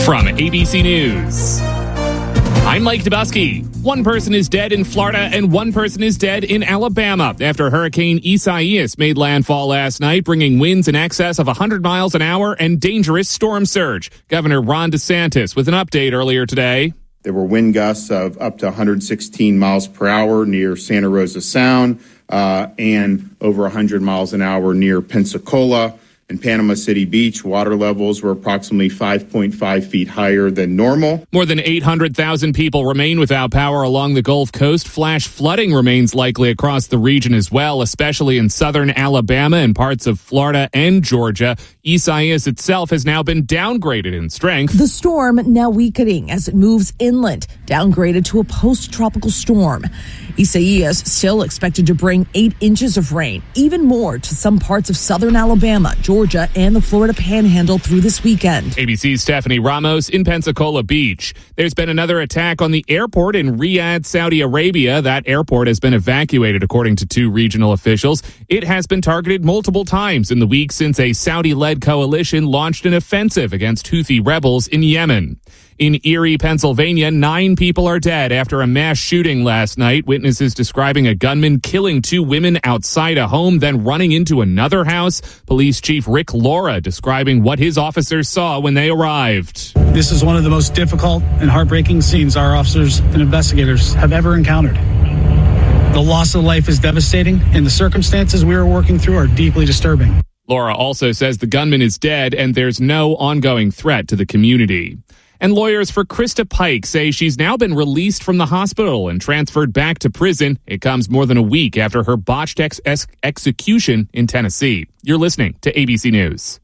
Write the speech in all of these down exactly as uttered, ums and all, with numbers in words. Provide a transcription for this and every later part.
From A B C News, I'm Mike Dubusky. One person is dead in Florida and one person is dead in Alabama after Hurricane Isaias made landfall last night, bringing winds in excess of one hundred miles an hour and dangerous storm surge. Governor Ron DeSantis with an update earlier today. There were wind gusts of up to one hundred sixteen miles per hour near Santa Rosa Sound uh, and over one hundred miles an hour near Pensacola. In Panama City Beach, water levels were approximately five point five feet higher than normal. More than eight hundred thousand people remain without power along the Gulf Coast. Flash flooding remains likely across the region as well, especially in southern Alabama and parts of Florida and Georgia. Isaias itself has now been downgraded in strength. The storm now weakening as it moves inland, downgraded to a post-tropical storm. Isaias still expected to bring eight inches of rain, even more to some parts of southern Alabama, Georgia, and the Florida Panhandle through this weekend. A B C's Stephanie Ramos in Pensacola Beach. There's been another attack on the airport in Riyadh, Saudi Arabia. That airport has been evacuated, according to two regional officials. It has been targeted multiple times in the week since a Saudi-led coalition launched an offensive against Houthi rebels in Yemen. In Erie, Pennsylvania, nine people are dead after a mass shooting last night. Witnesses describing a gunman killing two women outside a home, then running into another house. Police Chief Rick Laura describing what his officers saw when they arrived. This is one of the most difficult and heartbreaking scenes our officers and investigators have ever encountered. The loss of life is devastating, and the circumstances we are working through are deeply disturbing. Laura also says the gunman is dead and there's no ongoing threat to the community. And lawyers for Krista Pike say she's now been released from the hospital and transferred back to prison. It comes more than a week after her botched ex- ex- execution in Tennessee. You're listening to A B C News.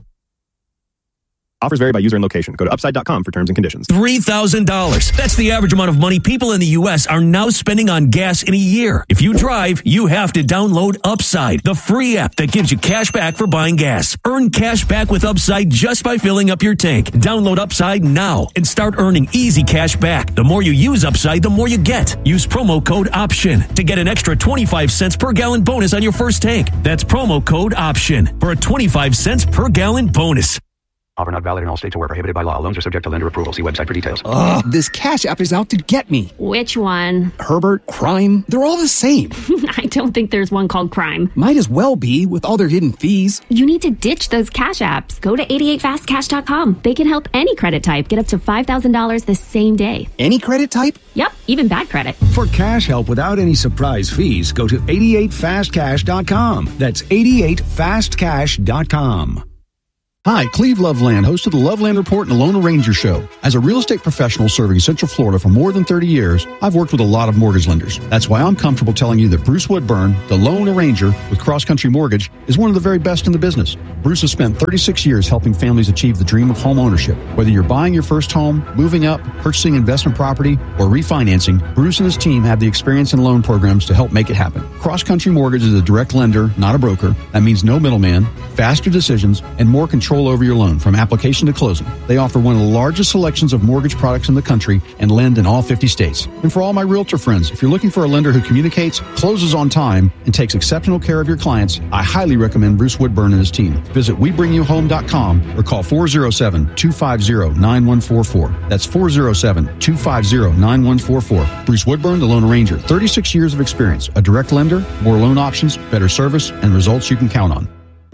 Offers vary by user and location. Go to upside dot com for terms and conditions. three thousand dollars. That's the average amount of money people in the U S are now spending on gas in a year. If you drive, you have to download Upside, the free app that gives you cash back for buying gas. Earn cash back with Upside just by filling up your tank. Download Upside now and start earning easy cash back. The more you use Upside, the more you get. Use promo code OPTION to get an extra twenty-five cents per gallon bonus on your first tank. That's promo code OPTION for a twenty-five cents per gallon bonus. Offer not valid in all states or where prohibited by law. Loans are subject to lender approval. See website for details. Ugh, this Cash App is out to get me. Which one? Herbert, Crime, they're all the same. I don't think there's one called Crime. Might as well be with all their hidden fees. You need to ditch those Cash Apps. Go to eighty-eight fast cash dot com. They can help any credit type get up to five thousand dollars the same day. Any credit type? Yep, even bad credit. For cash help without any surprise fees, go to eighty-eight fast cash dot com. That's eighty-eight fast cash dot com. Hi, Cleve Loveland, host of the Loveland Report and the Lone Ranger Show. As a real estate professional serving Central Florida for more than thirty years, I've worked with a lot of mortgage lenders. That's why I'm comfortable telling you that Bruce Woodburn, the Lone Ranger with Cross Country Mortgage, is one of the very best in the business. Bruce has spent thirty-six years helping families achieve the dream of home ownership. Whether you're buying your first home, moving up, purchasing investment property, or refinancing, Bruce and his team have the experience and loan programs to help make it happen. Cross Country Mortgage is a direct lender, not a broker. That means no middleman, faster decisions, and more control over your loan from application to closing. They offer one of the largest selections of mortgage products in the country and lend in all fifty states. And for all my realtor friends, if you're looking for a lender who communicates, closes on time, and takes exceptional care of your clients, I highly recommend Bruce Woodburn and his team. Visit we bring you home dot com or call four oh seven, two five oh, nine one four four. That's four oh seven, two five oh, nine one four four. Bruce Woodburn, the Lone Ranger, thirty-six years of experience, a direct lender, more loan options, better service, and results you can count on.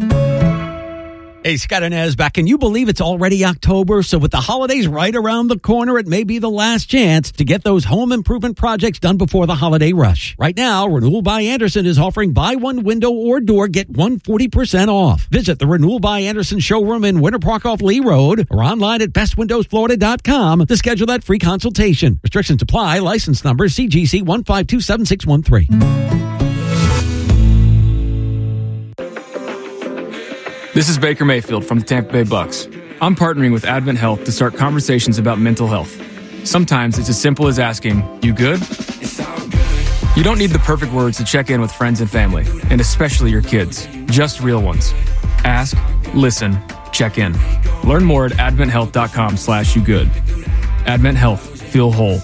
Hey, Scott Inez back. Can you believe it's already October? So with the holidays right around the corner, it may be the last chance to get those home improvement projects done before the holiday rush. Right now, Renewal by Anderson is offering buy one window or door, get one forty percent off. Visit the Renewal by Anderson showroom in Winter Park off Lee Road or online at best windows florida dot com to schedule that free consultation. Restrictions apply. License number C G C one five two seven six one three. This is Baker Mayfield from the Tampa Bay Bucks. I'm partnering with Advent Health to start conversations about mental health. Sometimes it's as simple as asking, "You good?" You don't need the perfect words to check in with friends and family, and especially your kids. Just real ones. Ask, listen, check in. Learn more at advent health dot com slash you good. Advent Health. Feel whole.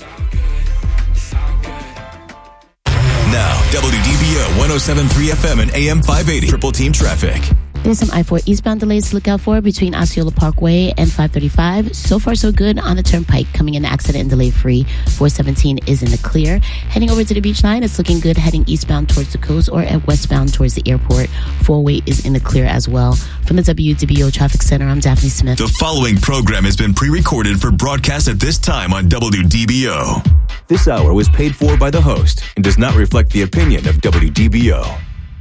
Now, W D B O one oh seven point three F M and A M five eighty. Triple Team Traffic. There's some I four eastbound delays to look out for between Osceola Parkway and five thirty-five. So far, so good on the Turnpike. Coming in accident and delay free. four seventeen is in the clear. Heading over to the beach line, it's looking good heading eastbound towards the coast or at westbound towards the airport. four-way is in the clear as well. From the W D B O Traffic Center, I'm Daphne Smith. The following program has been pre-recorded for broadcast at this time on W D B O. This hour was paid for by the host and does not reflect the opinion of W D B O.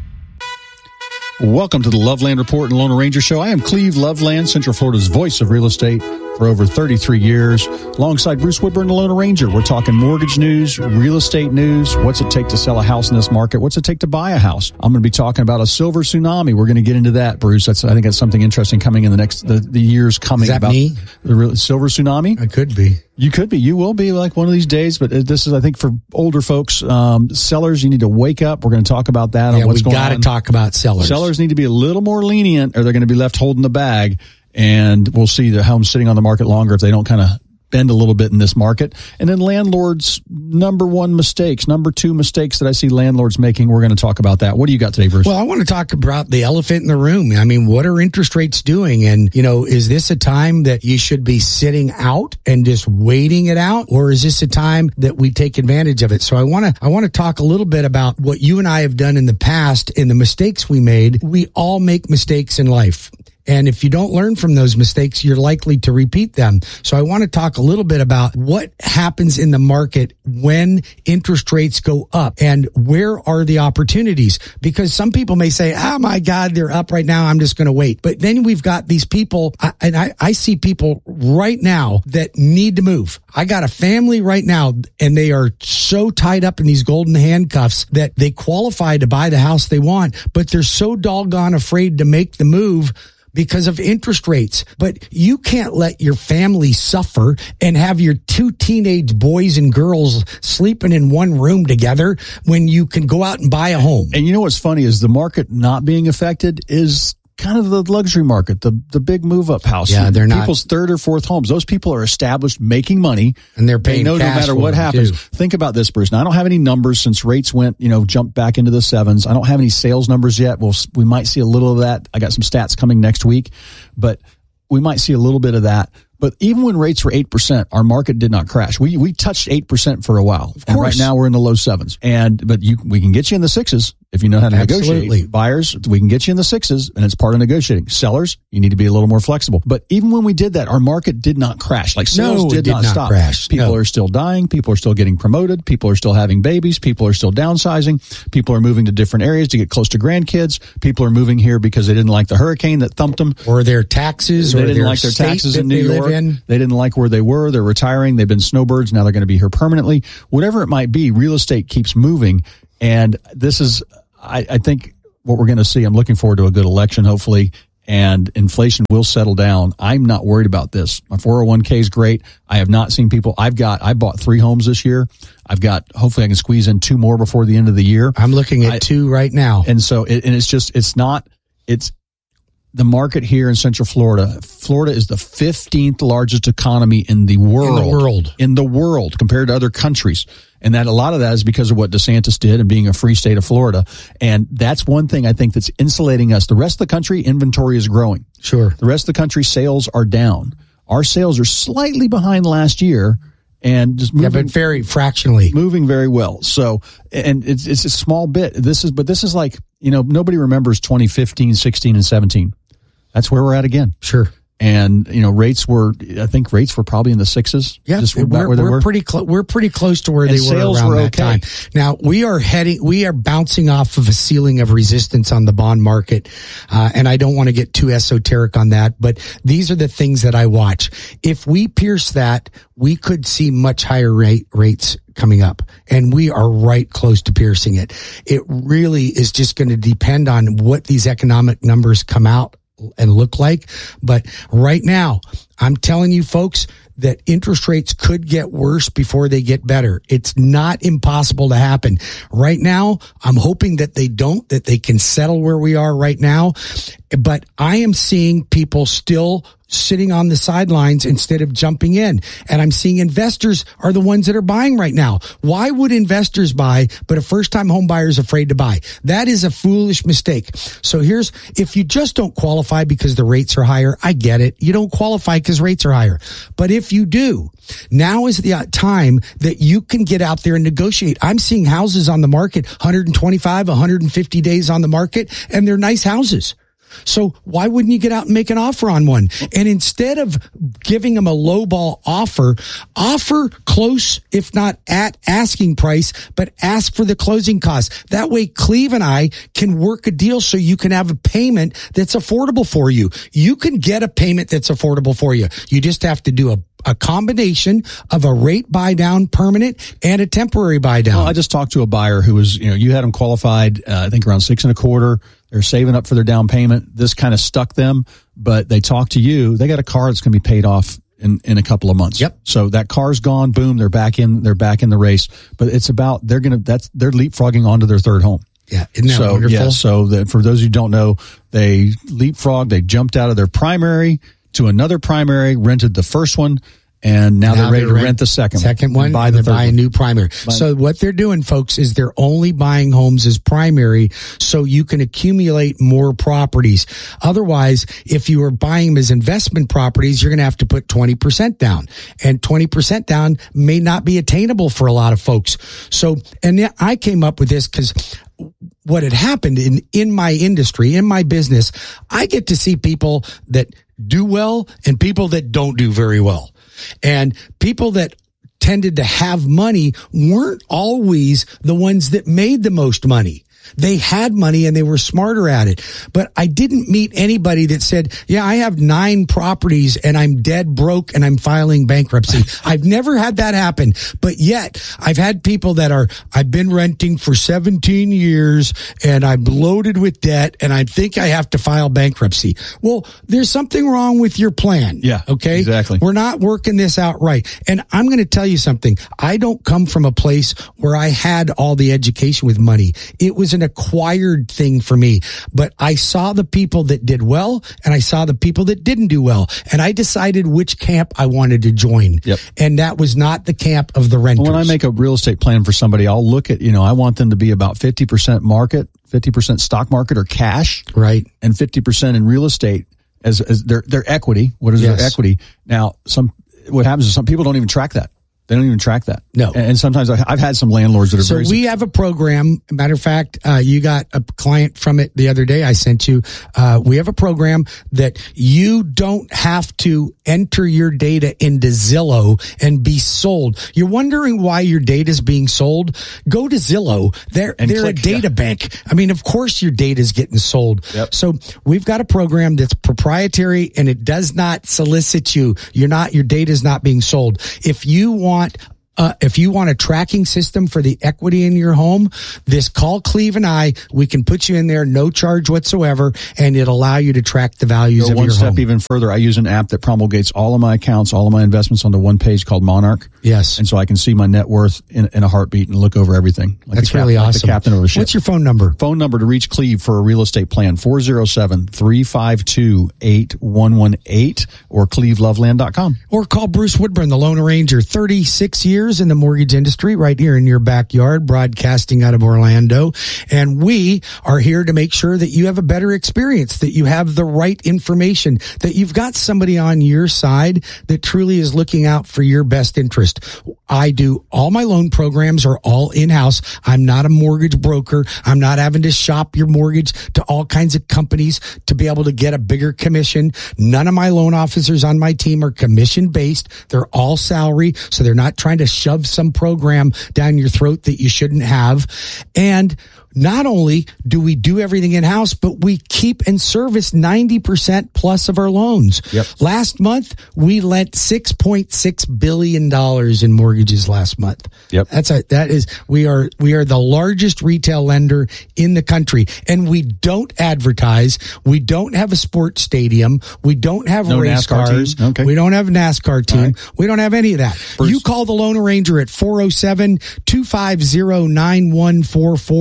Welcome to the Loveland Report and Lone Ranger Show. I am Cleve Loveland, Central Florida's voice of real estate for over thirty-three years. Alongside Bruce Woodburn, the Lone Ranger, we're talking mortgage news, real estate news. What's it take to sell a house in this market? What's it take to buy a house? I'm going to be talking about a silver tsunami. We're going to get into that, Bruce. That's I think that's something interesting coming in the next the, the years coming. Is that about me? The real, silver tsunami. I could be. You could be. You will be like one of these days. But this is, I think, for older folks, um, sellers, you need to wake up. We're going to talk about that. Yeah, on what's we going got to on. talk about sellers. Sellers need to be a little more lenient, or they're going to be left holding the bag. And we'll see the homes sitting on the market longer if they don't kind of bend a little bit in this market. And then landlords' number one mistakes, number two mistakes that I see landlords making. We're going to talk about that. What do you got today, Bruce? Well, I want to talk about the elephant in the room. I mean, what are interest rates doing? And, you know, is this a time that you should be sitting out and just waiting it out? Or is this a time that we take advantage of it? So I want to, I want to talk a little bit about what you and I have done in the past and the mistakes we made. We all make mistakes in life. And if you don't learn from those mistakes, you're likely to repeat them. So I want to talk a little bit about what happens in the market when interest rates go up and where are the opportunities? Because some people may say, oh my God, they're up right now, I'm just going to wait. But then we've got these people, and I, I see people right now that need to move. I got a family right now, and they are so tied up in these golden handcuffs that they qualify to buy the house they want, but they're so doggone afraid to make the move because of interest rates. But you can't let your family suffer and have your two teenage boys and girls sleeping in one room together when you can go out and buy a home. And you know what's funny is the market not being affected is kind of the luxury market, the the big move up house. Yeah, they're not people's third or fourth homes. Those people are established, making money, and they're paying. They know cash no matter for what them happens. too. Think about this, Bruce. Now I don't have any numbers since rates went, you know, jumped back into the sevens. I don't have any sales numbers yet. We'll we might see a little of that. I got some stats coming next week, but we might see a little bit of that. But even when rates were eight percent, our market did not crash. We we touched eight percent for a while. Of course. And right now we're in the low sevens. And but you we can get you in the sixes if you know how to Absolutely. negotiate. Buyers, we can get you in the sixes, and it's part of negotiating. Sellers, you need to be a little more flexible. But even when we did that, our market did not crash. Like sales No, it did, did not, not stop. crash. People No. are still dying. People are still getting promoted. People are still having babies. People are still downsizing. People are moving to different areas to get close to grandkids. People are moving here because they didn't like the hurricane that thumped them. Or their taxes, They or didn't their like their state taxes that in New they York. live in. They didn't like where they were. They're retiring. They've been snowbirds. Now they're going to be here permanently. Whatever it might be, real estate keeps moving. And this is, I, I think, what we're going to see. I'm looking forward to a good election, hopefully, and inflation will settle down. I'm not worried about this. My four oh one k is great. I have not seen people. I've got, I bought three homes this year. I've got, hopefully I can squeeze in two more before the end of the year. I'm looking at I, two right now. And so, it, and it's just, it's not, it's, the market here in Central Florida. Florida is the fifteenth largest economy in the world. In the world. In the world compared to other countries. And that a lot of that is because of what DeSantis did and being a free state of Florida. And that's one thing I think that's insulating us. The rest of the country, inventory is growing. Sure. The rest of the country, sales are down. Our sales are slightly behind last year. And just moving, yeah, but very fractionally moving very well. So, and it's it's a small bit. This is, but this is like, you know, nobody remembers twenty fifteen, sixteen, and seventeen. That's where we're at again. Sure. And, you know, rates were, I think rates were probably in the sixes. Yeah, just we're, about where they we're were. pretty close. We're pretty close to where And they were sales around were that okay. time. Now we are heading, we are bouncing off of a ceiling of resistance on the bond market, uh, and I don't want to get too esoteric on that, but these are the things that I watch. If we pierce that, we could see much higher rate rates coming up, and we are right close to piercing it. It really is just going to depend on what these economic numbers come out and look like. But right now, I'm telling you folks that interest rates could get worse before they get better. It's not impossible to happen. Right now, I'm hoping that they don't, that they can settle where we are right now. But I am seeing people still sitting on the sidelines instead of jumping in. And I'm seeing investors are the ones that are buying right now. Why would investors buy, but a first-time home buyer is afraid to buy? That is a foolish mistake. So here's, if you just don't qualify because the rates are higher, I get it. You don't qualify because rates are higher. But if you do, now is the time that you can get out there and negotiate. I'm seeing houses on the market, one hundred twenty-five, one hundred fifty days on the market, and they're nice houses. So why wouldn't you get out and make an offer on one? And instead of giving them a lowball offer, offer close, if not at asking price, but ask for the closing costs. That way, Cleve and I can work a deal so you can have a payment that's affordable for you. You can get a payment that's affordable for you. You just have to do a a combination of a rate buy down permanent and a temporary buy down. Well, I just talked to a buyer who was, you know, you had them qualified, uh, I think around six and a quarter. They're saving up for their down payment. This kind of stuck them, but they talked to you. They got a car that's going to be paid off in, in a couple of months. Yep. So that car's gone. Boom. They're back in, they're back in the race, but it's about, they're going to, that's, they're leapfrogging onto their third home. Yeah. Isn't that so, wonderful? Yeah. So that for those who don't know, they leapfrogged, they jumped out of their primary to another primary, rented the first one. And now, now they're ready to rent, rent the second, second one, one, buy and the they're buying a new primary. Buy so what they're doing, folks, is they're only buying homes as primary so you can accumulate more properties. Otherwise, if you are buying them as investment properties, you're going to have to put twenty percent down. And twenty percent down may not be attainable for a lot of folks. So, and I came up with this because what had happened in, in my industry, in my business, I get to see people that do well and people that don't do very well. And people that tended to have money weren't always the ones that made the most money. They had money and they were smarter at it. But I didn't meet anybody that said, yeah, I have nine properties and I'm dead broke and I'm filing bankruptcy. I've never had that happen. But yet I've had people that are, I've been renting for seventeen years and I'm loaded with debt and I think I have to file bankruptcy. Well, there's something wrong with your plan. Yeah. Okay. Exactly. We're not working this out right. And I'm going to tell you something. I don't come from a place where I had all the education with money. It was an acquired thing for me, but I saw the people that did well and I saw the people that didn't do well, and I decided which camp I wanted to join. Yep. And that was not the camp of the renters. When I make a real estate plan for somebody, I'll look at, you know, I want them to be about fifty percent market, fifty percent stock market or cash, right, and fifty percent in real estate as, as their, their equity. What is Yes. their equity? Now, some, what happens is some people don't even track that. They don't even track that. No. And, and sometimes I, I've had some landlords that are so very. So we have a program. Matter of fact, uh, you got a client from it the other day. I sent you. Uh, we have a program that you don't have to enter your data into Zillow and be sold. You're wondering why your data is being sold? Go to Zillow. They're, And they're click, a data yeah. bank. I mean, of course your data is getting sold. Yep. So we've got a program that's proprietary and it does not solicit you. You're not, your data is not being sold. If you want Uh, if you want a tracking system for the equity in your home, this call Cleve and I, we can put you in there, no charge whatsoever, and it'll allow you to track the values Go of one your step home. even further. I use an app that promulgates all of my accounts, all of my investments onto one page called Monarch. Yes. And so I can see my net worth in, in a heartbeat and look over everything. Like That's the cap- really like awesome. the captain of a ship. What's your phone number? Phone number to reach Cleve for a real estate plan, four oh seven, three five two, eight one one eight or cleve loveland dot com. Or call Bruce Woodburn, the Lone Ranger, thirty-six years in the mortgage industry, right here in your backyard, broadcasting out of Orlando. And we are here to make sure that you have a better experience, that you have the right information, that you've got somebody on your side that truly is looking out for your best interest. I do all my loan programs are all in-house. I'm not a mortgage broker. I'm not having to shop your mortgage to all kinds of companies to be able to get a bigger commission. None of my loan officers on my team are commission based. They're all salary. So they're not trying to shove some program down your throat that you shouldn't have. And not only do we do everything in-house, but we keep and service ninety percent plus of our loans. Yep. Last month, we lent six point six billion dollars in mortgages last month. Yep. That's a, that is, we are, we are the largest retail lender in the country, and we don't advertise. We don't have a sports stadium. We don't have No race NASCAR cars. team? Okay. We don't have a NASCAR team. Right. We don't have any of that. Bruce. You call the Lone Ranger at four oh seven, two five zero, nine one four four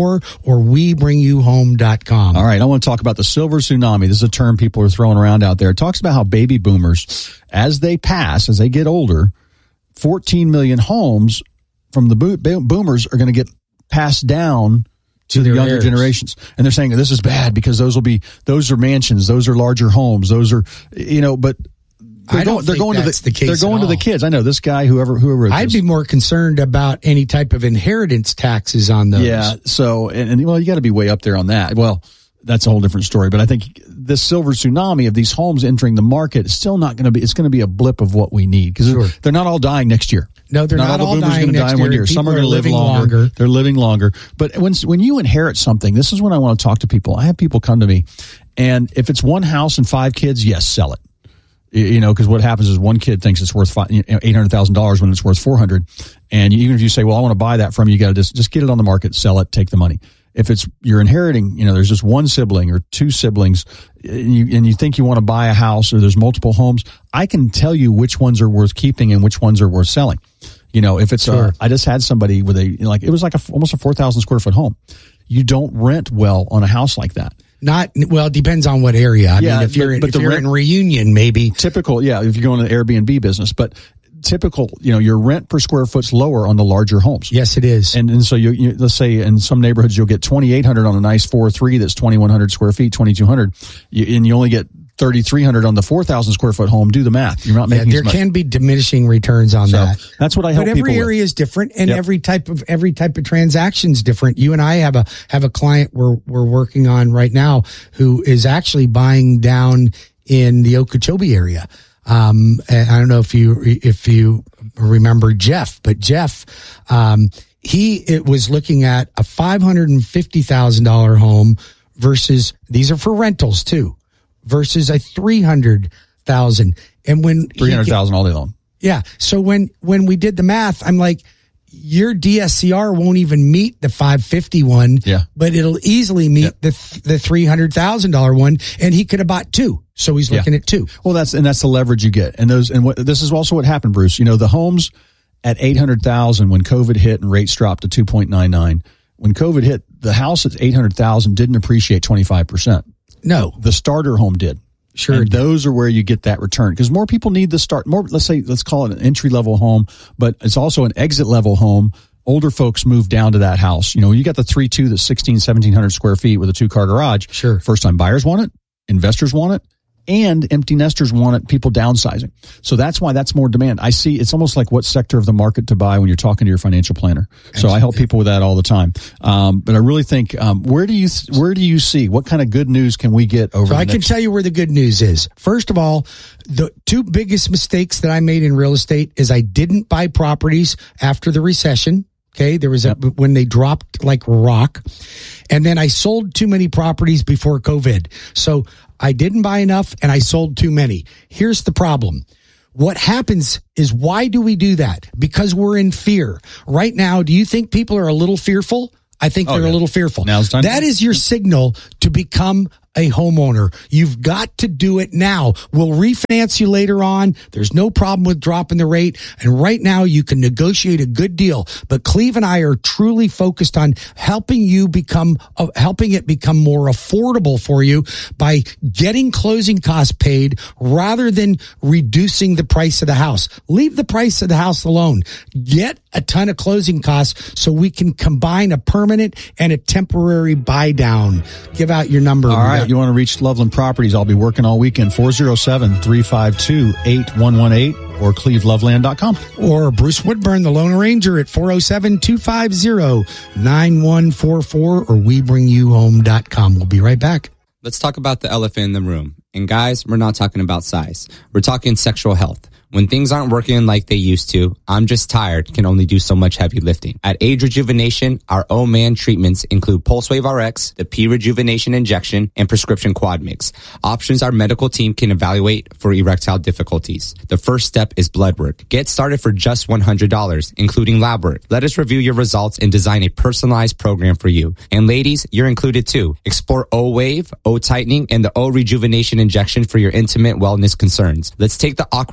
or we bring you home dot com. All right, I want to talk about the silver tsunami. This is a term people are throwing around out there. It talks about how baby boomers, as they pass, as they get older, fourteen million homes from the bo- boomers are going to get passed down to, to the younger heirs. generations. And they're saying this is bad because those will be, those are mansions, those are larger homes, those are, you know, but They're I don't going, they're think going that's to the, the case. They're going to the kids. I know this guy, whoever, whoever. I'd be more concerned about any type of inheritance taxes on those. Yeah. So, and, and well, you got to be way up there on that. Well, that's a whole different story. But I think this silver tsunami of these homes entering the market is still not going to be. It's going to be a blip of what we need because sure. they're not all dying next year. No, they're not, not all, all the boomers dying going to next die in one year. Some are going to live longer. longer. They're living longer. But when when you inherit something, this is when I want to talk to people. I have people come to me, and if it's one house and five kids, yes, sell it. You know, because what happens is one kid thinks it's worth eight hundred thousand dollars when it's worth four hundred, and even if you say, "Well, I want to buy that from you," you got to just just get it on the market, sell it, take the money. If it's you're inheriting, you know, there's just one sibling or two siblings, and you, and you think you want to buy a house or there's multiple homes, I can tell you which ones are worth keeping and which ones are worth selling. You know, if it's sure. a, I just had somebody with a like it was like a almost a four thousand square foot home. You don't rent well on a house like that. Not well. It depends on what area. I yeah, mean, if you're but, in, but if the you're rent, in Reunion, maybe typical. Yeah, if you're going to the Airbnb business, but typical. You know, your rent per square foot's lower on the larger homes. Yes, it is. And and so you, you let's say in some neighborhoods you'll get twenty-eight hundred on a nice four three that's twenty-one hundred square feet, twenty-two hundred, you, and you only get thirty-three hundred on the four thousand square foot home. Do the math. You're not making yeah, there as much. can be diminishing returns on so that. That's what I help people with. But every area with. is different, and yep. every type of every type of transaction is different. You and I have a have a client we're we're working on right now who is actually buying down in the Okeechobee area. Um, and I don't know if you if you remember Jeff, but Jeff, um, he it was looking at a five hundred and fifty thousand dollar home versus these are for rentals too. Versus a three hundred thousand, and when three hundred thousand all day long. Yeah. So when when we did the math, I'm like, your D S C R won't even meet the five fifty one. Yeah. But it'll easily meet yeah. the the three hundred thousand dollar one, and he could have bought two. So he's looking yeah. at two. Well, that's and that's the leverage you get, and those and what this is also what happened, Bruce. You know, the homes at eight hundred thousand when COVID hit and rates dropped to two point nine nine. When COVID hit, the house at eight hundred thousand didn't appreciate twenty five percent. No, the starter home did. Sure, and those are where you get that return because more people need the start. More, let's say, let's call it an entry level home, but it's also an exit level home. Older folks move down to that house. You know, you got the three two that's sixteen, seventeen hundred square feet with a two car garage. Sure, first time buyers want it, investors want it, and empty nesters want it. People downsizing, so that's why that's more demand. I see it's almost like what sector of the market to buy when you're talking to your financial planner. So I help people with that all the time. Um, but I really think um, where do you where do you see what kind of good news can we get over? So the I next- can tell you where the good news is. First of all, the two biggest mistakes that I made in real estate is I didn't buy properties after the recession. Okay, there was a, yep. when they dropped like a rock, and then I sold too many properties before COVID. So I didn't buy enough and I sold too many. Here's the problem. What happens is why do we do that? Because we're in fear. Right now, do you think people are a little fearful? I think oh, they're yeah. a little fearful. Now's time. That is your signal to become a homeowner. You've got to do it now. We'll refinance you later on. There's no problem with dropping the rate. And right now you can negotiate a good deal. But Cleve and I are truly focused on helping you become, uh, helping it become more affordable for you by getting closing costs paid rather than reducing the price of the house. Leave the price of the house alone. Get a ton of closing costs so we can combine a permanent and a temporary buy down. Give out your number. All right. You want to reach Loveland Properties? I'll be working all weekend. four oh seven, three five two, eight one one eight or cleve loveland dot com. Or Bruce Woodburn, the Lone Ranger at four oh seven, two five oh, nine one four four or we bring you home dot com. We'll be right back. Let's talk about the elephant in the room. And guys, we're not talking about size. We're talking sexual health. When things aren't working like they used to, I'm just tired can only do so much heavy lifting. At Age Rejuvenation, our Oh Man treatments include PulseWave R X, the P Rejuvenation Injection, and prescription Quad Mix. Options our medical team can evaluate for erectile difficulties. The first step is blood work. Get started for just one hundred dollars, including lab work. Let us review your results and design a personalized program for you. And ladies, you're included too. Explore O-Wave, O-Tightening, and the O Rejuvenation Injection for your intimate wellness concerns. Let's take the awkwardness out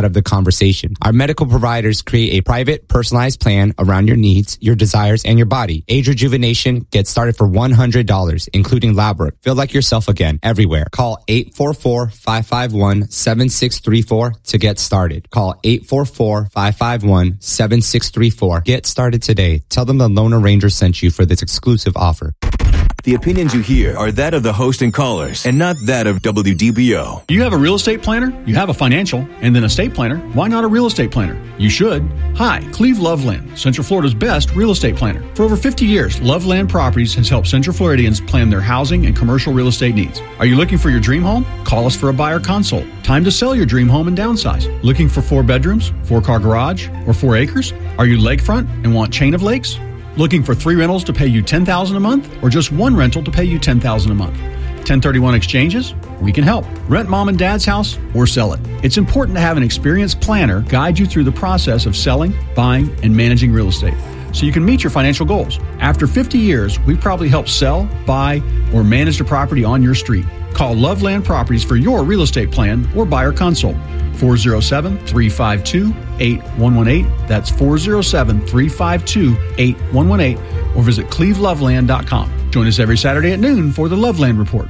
out of the conversation. Our medical providers create a private, personalized plan around your needs, your desires, and your body. Age Rejuvenation gets started for one hundred dollars, including lab work. Feel like yourself again, everywhere. Call eight four four, five five one, seven six three four to get started. Call eight four four, five five one, seven six three four. Get started today. Tell them the Loner Ranger sent you for this exclusive offer. The opinions you hear are that of the host and callers, and not that of W D B O. You have a real estate planner, you have a financial, and then a estate planner. Why not a real estate planner? You should. Hi, Cleve Loveland, Central Florida's best real estate planner. For over fifty years, Loveland Properties has helped Central Floridians plan their housing and commercial real estate needs. Are you looking for your dream home? Call us for a buyer consult. Time to sell your dream home and downsize. Looking for four bedrooms, four-car garage, or four acres? Are you lakefront and want chain of lakes? Looking for three rentals to pay you ten thousand dollars a month, or just one rental to pay you ten thousand dollars a month? ten thirty-one exchanges? We can help. Rent mom and dad's house or sell it. It's important to have an experienced planner guide you through the process of selling, buying, and managing real estate so you can meet your financial goals. After fifty years, we probably help sell, buy, or manage the property on your street. Call Loveland Properties for your real estate plan or buyer consult. four oh seven, three five two, eight one one eight. That's four oh seven, three five two, eight one one eight. Or visit cleve loveland dot com. Join us every Saturday at noon for the Loveland Report.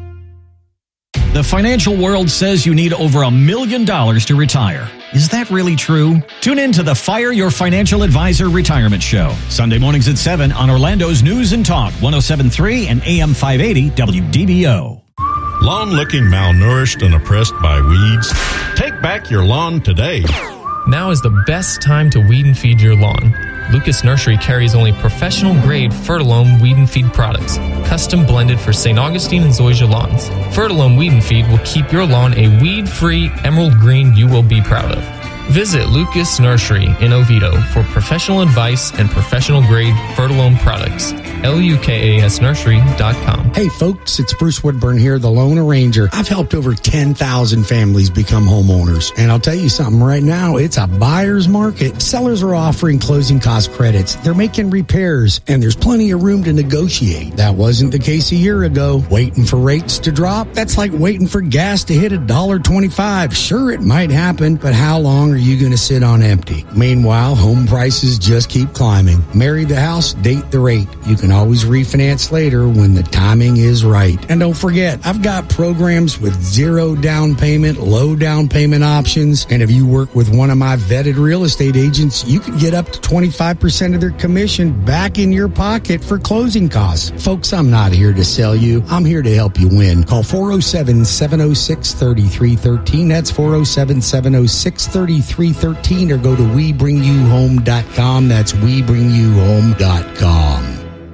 The financial world says you need over a million dollars to retire. Is that really true? Tune in to the Fire Your Financial Advisor Retirement Show, Sunday mornings at seven on Orlando's News and Talk, one oh seven point three and A M five eighty W D B O. Lawn looking malnourished and oppressed by weeds? Take back your lawn today. Now is the best time to weed and feed your lawn. Lucas Nursery carries only professional-grade Fertilome weed and feed products, custom blended for Saint Augustine and Zoysia lawns. Fertilome weed and feed will keep your lawn a weed-free emerald green you will be proud of. Visit Lucas Nursery in Oviedo for professional advice and professional-grade Fertilome products. L U K A S nursery dot com. Hey folks, it's Bruce Woodburn here, the Loner Ranger. I've helped over ten thousand families become homeowners. And I'll tell you something right now, it's a buyer's market. Sellers are offering closing cost credits. They're making repairs, and there's plenty of room to negotiate. That wasn't the case a year ago. Waiting for rates to drop? That's like waiting for gas to hit one dollar twenty-five. Sure, it might happen, but how long are you going to sit on empty? Meanwhile, home prices just keep climbing. Marry the house, date the rate. You can always refinance later when the timing is right. And don't forget, I've got programs with zero down payment, low down payment options. And if you work with one of my vetted real estate agents, you could get up to twenty-five percent of their commission back in your pocket for closing costs. Folks, I'm not here to sell you. I'm here to help you win. Call four oh seven, seven oh six, three three one three. That's four oh seven, seven oh six, three three one three, or go to we bring you home dot com. That's we bring you home dot com.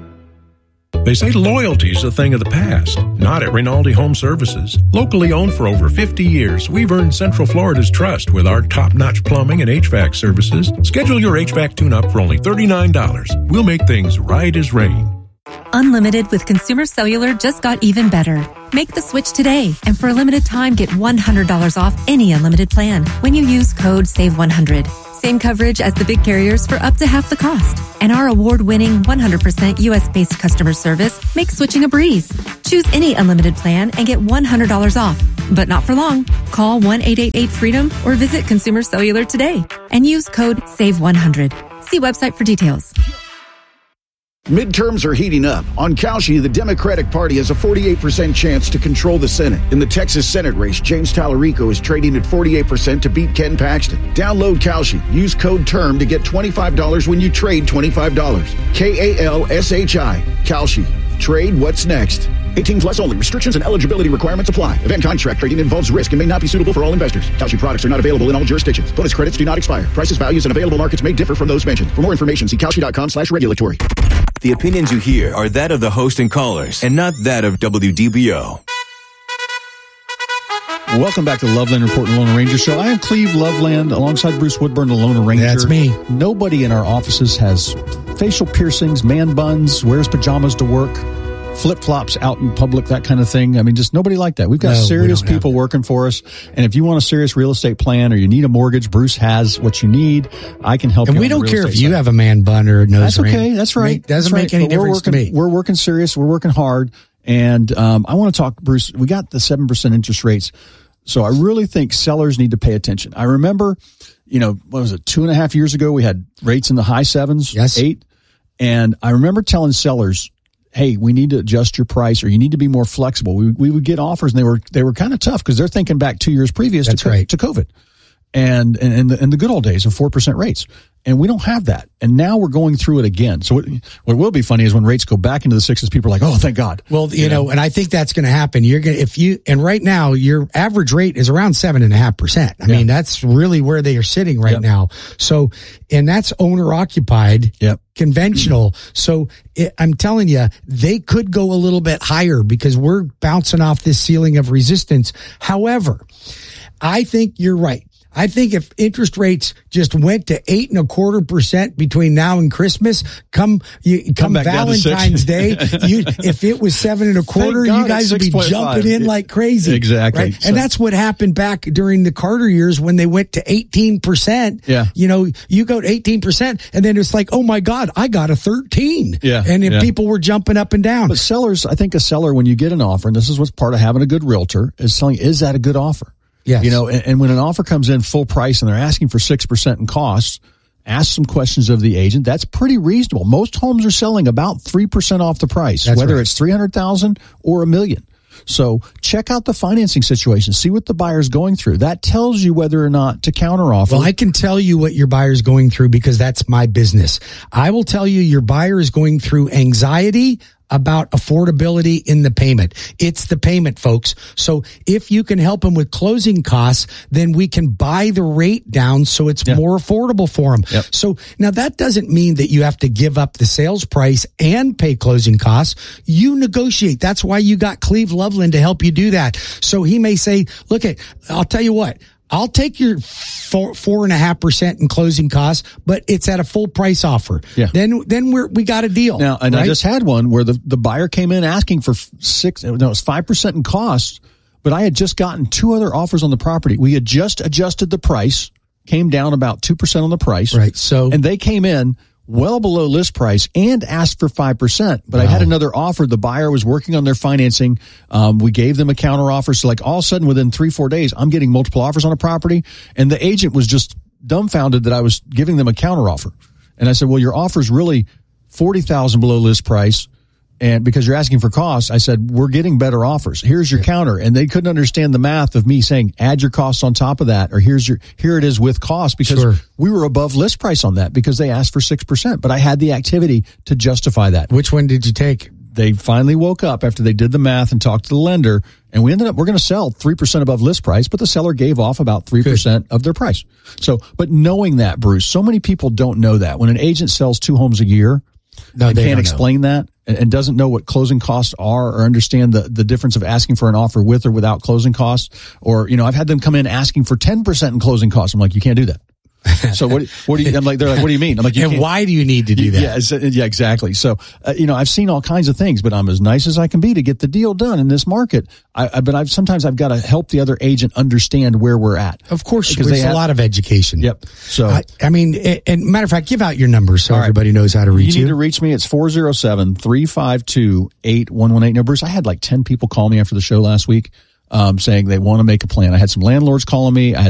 They say loyalty's a thing of the past. Not at Rinaldi Home Services. Locally owned for over fifty years, we've earned Central Florida's trust with our top-notch plumbing and H V A C services. Schedule your H V A C tune-up for only thirty-nine dollars. We'll make things right as rain. Unlimited with Consumer Cellular just got even better. Make the switch today, and for a limited time, get one hundred dollars off any unlimited plan when you use code save one hundred. Same coverage as the big carriers for up to half the cost. And our award-winning one hundred percent U S-based customer service makes switching a breeze. Choose any unlimited plan and get one hundred dollars off. But not for long. Call one eight eight eight freedom or visit Consumer Cellular today and use code save one hundred. See website for details. Midterms are heating up. On Cauchy, the Democratic Party has a forty-eight percent chance to control the Senate. In the Texas Senate race, James Tallarico is trading at forty-eight percent to beat Ken Paxton. Download Cauchy. Use code TERM to get twenty-five dollars when you trade twenty-five dollars. K A L S H I. Cauchy. Trade what's next. eighteen plus only. Restrictions and eligibility requirements apply. Event contract trading involves risk and may not be suitable for all investors. Cauchy products are not available in all jurisdictions. Bonus credits do not expire. Prices, values, and available markets may differ from those mentioned. For more information, see Cauchy.com slash regulatory. The opinions you hear are that of the host and callers, and not that of W D B O. Welcome back to the Loveland Report and Loner Ranger Show. I am Cleve Loveland alongside Bruce Woodburn, the Loner Ranger. That's me. Nobody in our offices has facial piercings, man buns, wears pajamas to work, flip-flops out in public, that kind of thing. I mean, just nobody like that. We've got no, serious we people working for us. And if you want a serious real estate plan or you need a mortgage, Bruce has what you need. I can help and you. And we don't care if side. you have a man bun or a nose That's ring. okay. That's right. It doesn't That's make right. any But difference working, to me. We're working serious. We're working hard. And um, I want to talk, Bruce, we got the seven percent interest rates. So I really think sellers need to pay attention. I remember, you know, what was it, two and a half years ago, we had rates in the high sevens, yes. eight. And I remember telling sellers, hey, we need to adjust your price or you need to be more flexible. We we would get offers and they were they were kind of tough because they're thinking back two years previous That's to, right. to COVID and, and, and, the, and the good old days of four percent rates. And we don't have that. And now we're going through it again. So what, what will be funny is when rates go back into the sixes, people are like, oh, thank God. Well, you, you know, know, and I think that's going to happen. You're going to, if you, and right now your average rate is around seven and a half percent. I yeah. mean, that's really where they are sitting right yep. now. So, and that's owner occupied, yep. conventional. Mm-hmm. So it, I'm telling you, they could go a little bit higher because we're bouncing off this ceiling of resistance. However, I think you're right. I think if interest rates just went to eight and a quarter percent between now and Christmas, come you, come, come Valentine's Day, you, if it was seven and a quarter, you guys would be jumping in like crazy. Exactly. Right? So, and that's what happened back during the Carter years when they went to eighteen percent. Yeah. You know, you go to eighteen percent and then it's like, oh my God, I got a thirteen. Yeah. And if yeah. people were jumping up and down. But sellers, I think a seller, when you get an offer, and this is what's part of having a good realtor, is telling, is that a good offer? Yes. You know, and, and when an offer comes in full price and they're asking for six percent in costs, ask some questions of the agent. That's pretty reasonable. Most homes are selling about three percent off the price, That's whether right. it's three hundred thousand dollars or a million. So check out the financing situation. See what the buyer's going through. That tells you whether or not to counteroffer. Well, I can tell you what your buyer's going through because that's my business. I will tell you your buyer is going through anxiety about affordability in the payment. It's the payment, folks. So if you can help them with closing costs, then we can buy the rate down so it's yeah. more affordable for them. Yep. So now that doesn't mean that you have to give up the sales price and pay closing costs. You negotiate. That's why you got Cleve Loveland to help you do that. So he may say, look at, I'll tell you what, I'll take your four, four and a half percent in closing costs, but it's at a full price offer. Yeah. Then, then we're, we got a deal. Now, and right? I just had one where the, the buyer came in asking for six, no, it was five percent in costs, but I had just gotten two other offers on the property. We had just adjusted the price, came down about two percent on the price. Right. So, and they came in well below list price and asked for five percent. But wow. I had another offer. The buyer was working on their financing. Um, we gave them a counter offer. So like all of a sudden within three, four days, I'm getting multiple offers on a property. And the agent was just dumbfounded that I was giving them a counter offer. And I said, well, your offer's really forty thousand below list price. And because you're asking for costs, I said, we're getting better offers. Here's your yeah. counter. And they couldn't understand the math of me saying, add your costs on top of that, or here's your, here it is with cost, because sure. we were above list price on that because they asked for six percent, but I had the activity to justify that. Which one did you take? They finally woke up after they did the math and talked to the lender, and we ended up, we're going to sell three percent above list price, but the seller gave off about three percent Good. Of their price. So, but knowing that, Bruce, so many people don't know that. When an agent sells two homes a year, no, and they can't don't explain know. that and, and doesn't know what closing costs are or understand the, the difference of asking for an offer with or without closing costs. Or, you know, I've had them come in asking for ten percent in closing costs. I'm like, you can't do that. So what, what do you, I'm like, they're like, what do you mean? I'm like, you and can't. Why do you need to do that? Yeah, yeah, exactly. So, uh, you know, I've seen all kinds of things, but I'm as nice as I can be to get the deal done in this market. I, I but I've sometimes I've got to help the other agent understand where we're at. Of course, because there's they have, a lot of education. Yep. So, I, I mean, and matter of fact, give out your number so right. everybody knows how to reach you. You need to reach me. It's four oh seven, three five two, eight one one eight. Now, Bruce, I had like ten people call me after the show last week. Um, saying they want to make a plan. I had some landlords calling me. I had